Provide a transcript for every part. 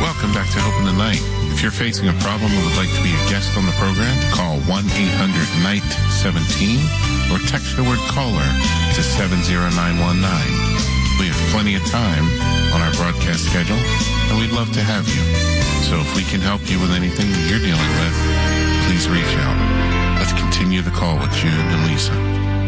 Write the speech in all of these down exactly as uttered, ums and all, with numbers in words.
Welcome back to Hope in the Night. If you're facing a problem and would like to be a guest on the program, call one eight hundred night seventeen or text the word caller to seven zero nine one nine. We have plenty of time on our broadcast schedule, and we'd love to have you. So if we can help you with anything that you're dealing with, please reach out. Let's continue the call with June and Lisa.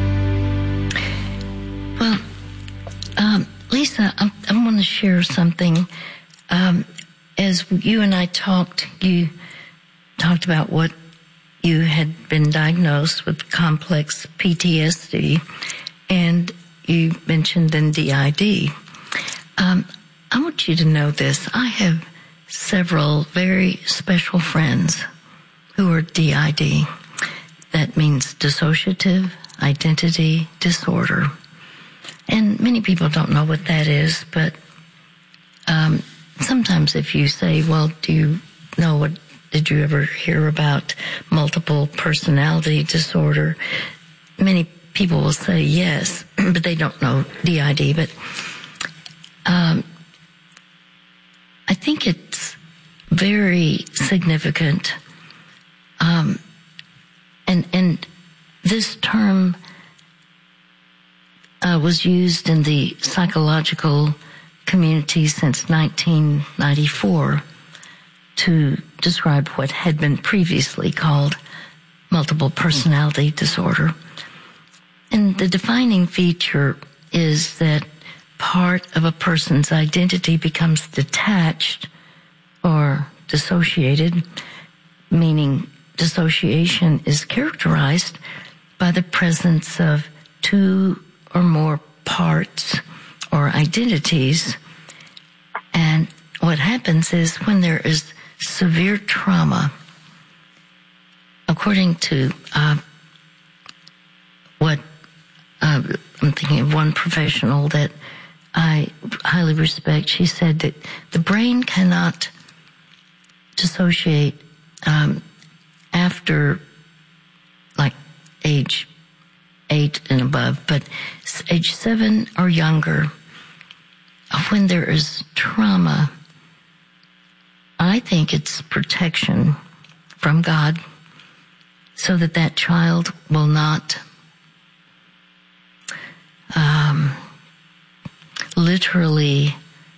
Well, um, Lisa, I, I want to share something. Um, as you and I talked, you talked about what you had been diagnosed with complex P T S D, and you mentioned then D I D. Um, I want you to know this. I have several very special friends who are D I D. That means dissociative identity disorder. And many people don't know what that is, but um, sometimes if you say, well, do you know what, did you ever hear about multiple personality disorder? Many people will say yes, but they don't know D I D. But um, I think it's very significant. Um, and, and this term Uh, was used in the psychological community since nineteen ninety-four to describe what had been previously called multiple personality disorder. And the defining feature is that part of a person's identity becomes detached or dissociated, meaning dissociation is characterized by the presence of two or more parts or identities. And what happens is when there is severe trauma, according to uh, what uh, I'm thinking of one professional that I highly respect, she said that the brain cannot dissociate um, after like age eight and above, but age seven or younger, when there is trauma, I think it's protection from God so that that child will not um, literally,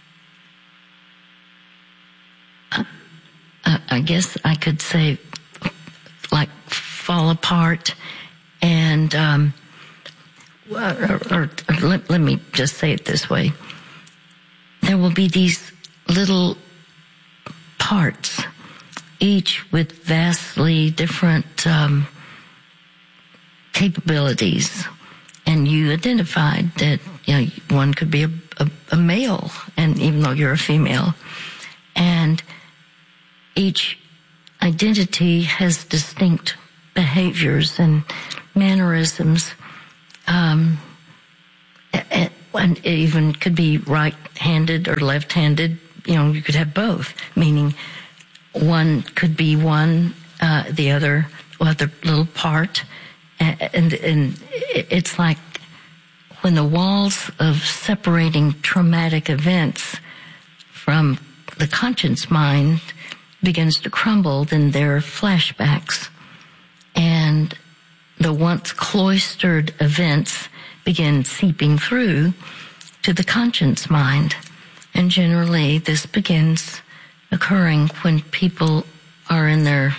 uh, I guess I could say, like fall apart. And um, or, or, or let, let me just say it this way. There will be these little parts, each with vastly different um, capabilities. And you identified that, you know, one could be a, a, a male, and even though you're a female. And each identity has distinct behaviors and mannerisms, um, and it even could be right-handed or left-handed. You know, you could have both, meaning one could be one, uh, the other, other little part, and, and it's like when the walls of separating traumatic events from the conscious mind begins to crumble, then there are flashbacks, and the once cloistered events begin seeping through to the conscious mind. And generally, this begins occurring when people are in their,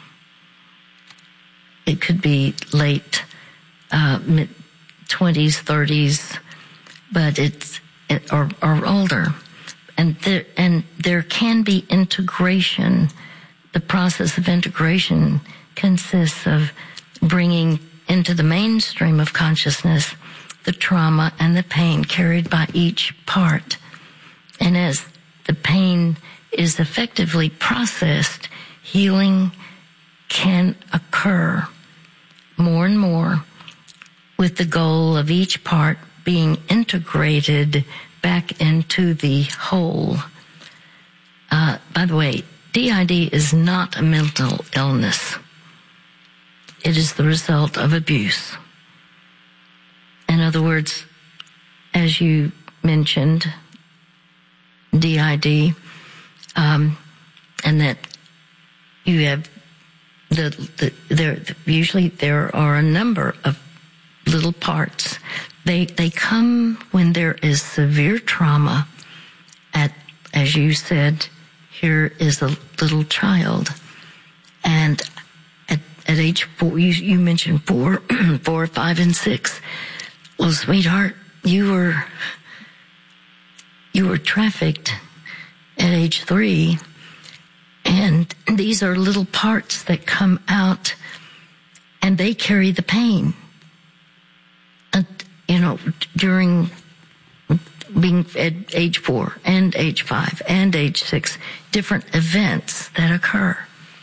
it could be late uh, mid twenties, thirties, but it's, it, or, or older. And there, and there can be integration. The process of integration consists of bringing into the mainstream of consciousness the trauma and the pain carried by each part. And as the pain is effectively processed, healing can occur more and more, with the goal of each part being integrated back into the whole. Uh, by the way, D I D is not a mental illness. It is the result of abuse. In other words, as you mentioned, D I D, um, and that you have the, the there usually there are a number of little parts. They they come when there is severe trauma. At as you said, here is a little child, and at at age four, you, you mentioned four, four, five, and six. Well, sweetheart, you were you were trafficked at age three, and these are little parts that come out, and they carry the pain. And, you know, during being at age four and age five and age six, different events that occur.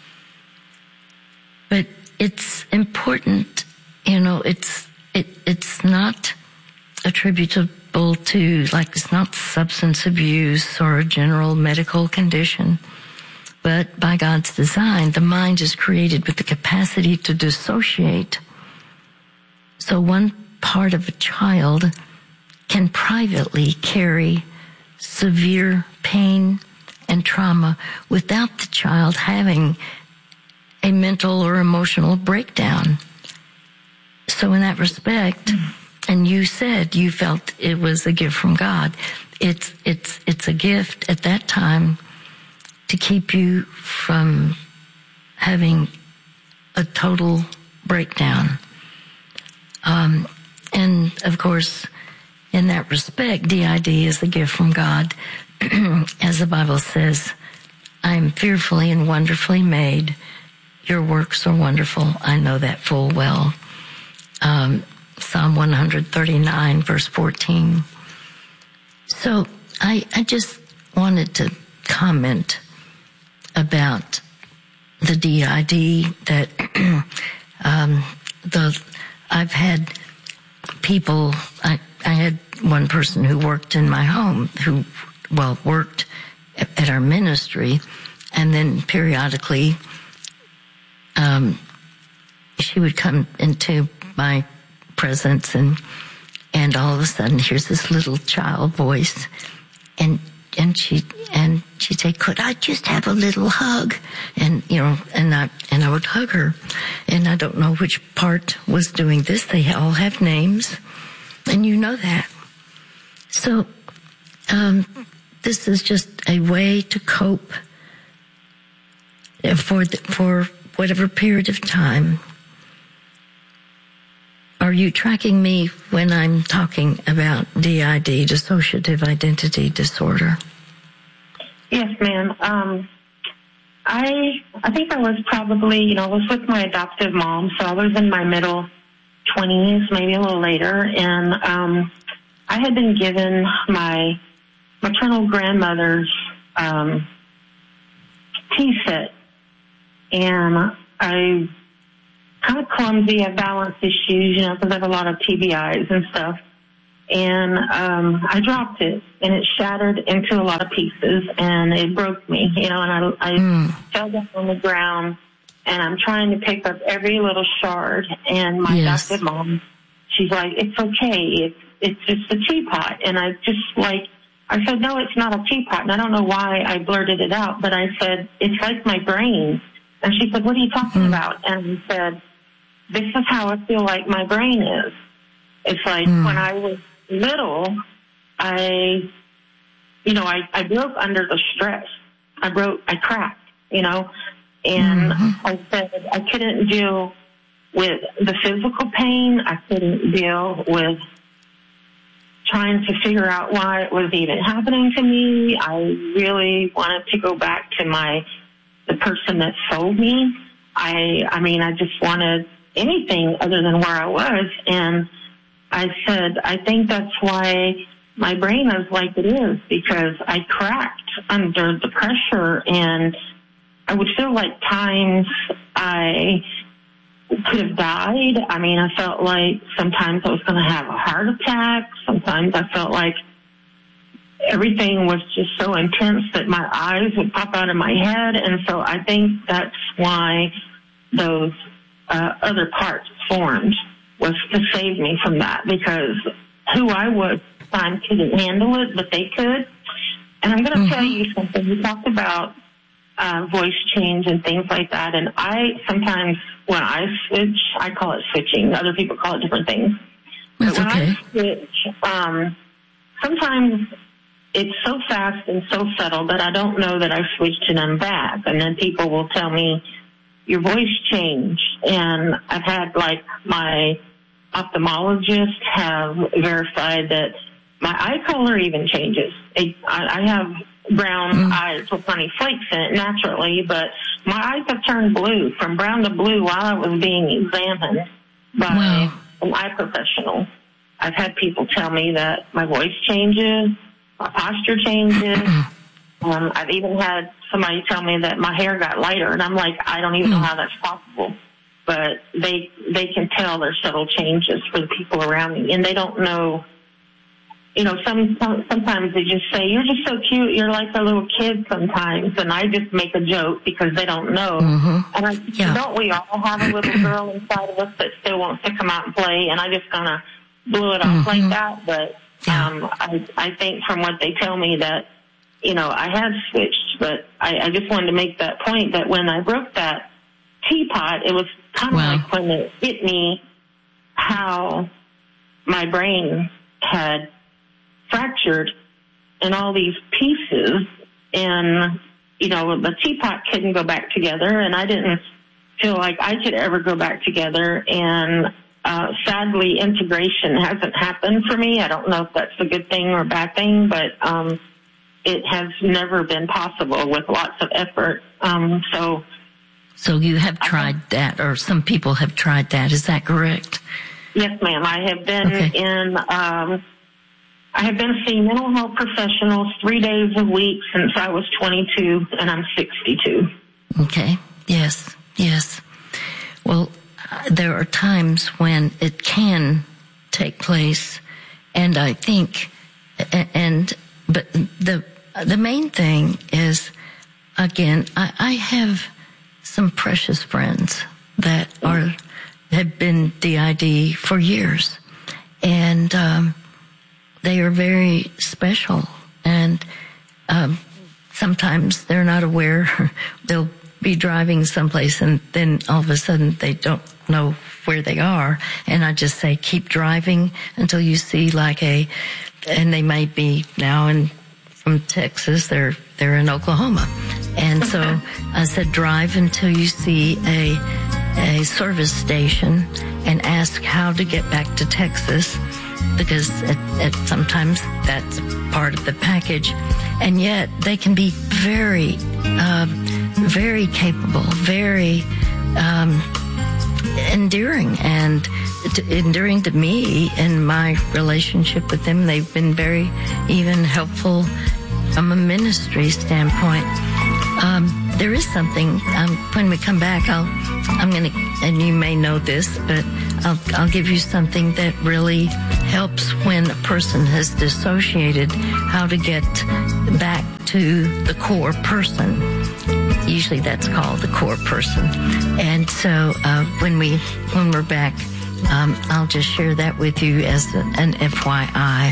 But it's important, you know, it's it it's not attributable to, like, it's not substance abuse or a general medical condition. But by God's design, the mind is created with the capacity to dissociate. So one part of a child can privately carry severe pain and trauma without the child having a mental or emotional breakdown. So in that respect, mm-hmm. and you said you felt it was a gift from God, it's it's it's a gift at that time to keep you from having a total breakdown. Um, and of course, in that respect, D I D is a gift from God. As the Bible says, I am fearfully and wonderfully made. Your works are wonderful. I know that full well. Um, Psalm one thirty-nine, verse fourteen. So I, I just wanted to comment about the D I D that um, the I've had people. I, I had one person who worked in my home who, well, worked at, at our ministry, and then periodically, um, she would come into my presence, and and all of a sudden, here's this little child voice, and and she and she'd say, "Could I just have a little hug?" And you know, and I and I would hug her, and I don't know which part was doing this. They all have names, and you know that. So, um, this is just a way to cope for the, for whatever period of time. Are you tracking me when I'm talking about D I D, dissociative identity disorder? Yes, ma'am. Um, I I think I was probably, you know, I was with my adoptive mom, so I was in my middle twenties, maybe a little later, and um, I had been given my maternal grandmother's um, tea set, and I kind of clumsy, I have balance issues, you know, because I have a lot of T B Is and stuff. And um, I dropped it, and it shattered into a lot of pieces, and it broke me, you know, and I, I mm. fell down on the ground, and I'm trying to pick up every little shard, and my yes. adopted mom, she's like, "It's okay, it's, it's just a teapot." And I just like, I said, "No, it's not a teapot." And I don't know why I blurted it out, but I said, "It's like my brain." And she said, "What are you talking mm. about?" And I said, "This is how I feel like my brain is. It's like mm. when I was little, I, you know, I, I broke under the stress. I broke, I cracked, you know, and mm-hmm. I said I couldn't deal with the physical pain. I couldn't deal with trying to figure out why it was even happening to me. I really wanted to go back to my, the person that sold me. I, I mean, I just wanted anything other than where I was. And I said, I think that's why my brain is like it is, because I cracked under the pressure, and I would feel like times I could have died. I mean, I felt like sometimes I was going to have a heart attack. Sometimes I felt like everything was just so intense that my eyes would pop out of my head. And so I think that's why those uh, other parts formed, was to save me from that, because who I was, I couldn't handle it, but they could. And I'm going to Mm-hmm. tell you something. You talked about uh, voice change and things like that. And I sometimes, when I switch, I call it switching. Other people call it different things. That's but when okay. I switch, um, sometimes it's so fast and so subtle that I don't know that I switched and I'm back. And then people will tell me, your voice changed. And I've had, like, my ophthalmologist have verified that my eye color even changes. It, I, I have brown mm. eyes with funny flakes in it naturally, but my eyes have turned blue, from brown to blue, while I was being examined by wow. an eye professional. I've had people tell me that my voice changes, my posture changes. um, I've even had somebody tell me that my hair got lighter, and I'm like, I don't even mm. know how that's possible. But they they can tell there's subtle changes for the people around me, and they don't know. You know, some sometimes they just say, you're just so cute, you're like a little kid sometimes, and I just make a joke because they don't know. Mm-hmm. And I, yeah. don't we all have a little girl inside of us that still wants to come out and play, and I just kind of blew it off mm-hmm. like that. But yeah. um, I, I think from what they tell me that, you know, I had switched, but I, I just wanted to make that point that when I broke that teapot, it was kind of wow. like when it hit me how my brain had fractured in all these pieces, and, you know, the teapot couldn't go back together, and I didn't feel like I could ever go back together, and uh, sadly, integration hasn't happened for me. I don't know if that's a good thing or a bad thing, but um, it has never been possible with lots of effort. Um, so, so you have tried I, that, or some people have tried that. Is that correct? Yes, ma'am. I have been okay. in. Um, I have been seeing mental health professionals three days a week since I was twenty-two, and I'm sixty-two. Okay. Yes. Yes. Well, uh, there are times when it can take place, and I think, and but the the main thing is, again, I, I have some precious friends that are have been D I D for years, and um, they are very special, and um, sometimes they're not aware. They'll be driving someplace, and then all of a sudden they don't know where they are. And I just say, keep driving until you see like a, and they may be now in from Texas. They're they're in Oklahoma, and so I said, drive until you see a a service station and ask how to get back to Texas. Because it, it, sometimes that's part of the package, and yet they can be very, uh, very capable, very um, endearing, and to, endearing to me in my relationship with them. They've been very even helpful from a ministry standpoint. Um, there is something, um, when we come back, I'll, I'm going to, and you may know this, but I'll, I'll give you something that really helps when a person has dissociated, how to get back to the core person. Usually that's called the core person. And so, uh, when we, when we're back, um, I'll just share that with you as an F Y I.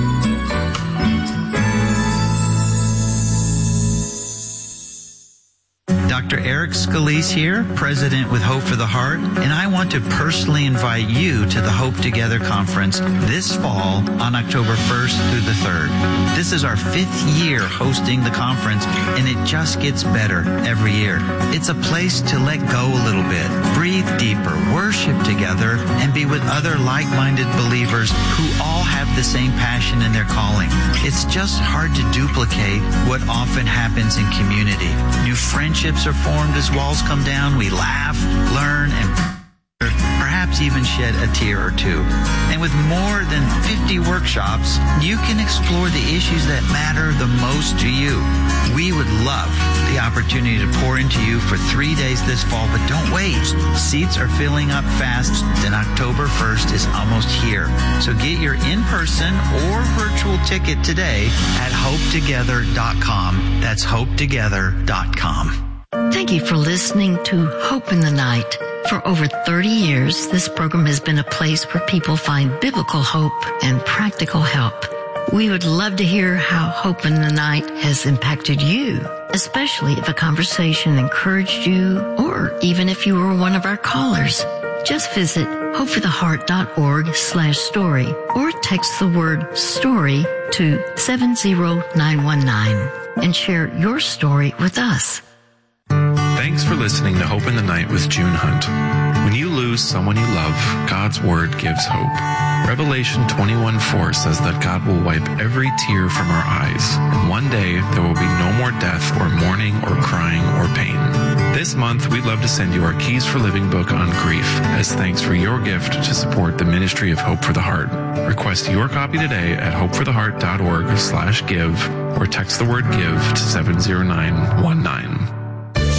Doctor Eric Scalise here, President with Hope for the Heart, and I want to personally invite you to the Hope Together Conference this fall on October first through the third. This is our fifth year hosting the conference, and it just gets better every year. It's a place to let go a little bit, breathe deeper, worship together, and be with other like-minded believers who all have the same passion in their calling. It's just hard to duplicate what often happens in community. New friendships are formed as walls come down. We laugh, learn, and perhaps even shed a tear or two. And with more than fifty workshops, you can explore the issues that matter the most to you. We would love the opportunity to pour into you for three days this fall, but don't wait. Seats are filling up fast, and October first is almost here. So get your in-person or virtual ticket today at hope together dot com. That's hope together dot com. Thank you for listening to Hope in the Night. For over thirty years, this program has been a place where people find biblical hope and practical help. We would love to hear how Hope in the Night has impacted you, especially if a conversation encouraged you or even if you were one of our callers. Just visit hopefortheheart.org slash story or text the word story to seven zero nine one nine and share your story with us. Thanks for listening to Hope in the Night with June Hunt. When you lose someone you love, God's Word gives hope. Revelation twenty-one four says that God will wipe every tear from our eyes, and one day there will be no more death or mourning or crying or pain. This month, we'd love to send you our Keys for Living book on grief as thanks for your gift to support the ministry of Hope for the Heart. Request your copy today at hopefortheheart.org slash give or text the word give to seven zero nine one nine.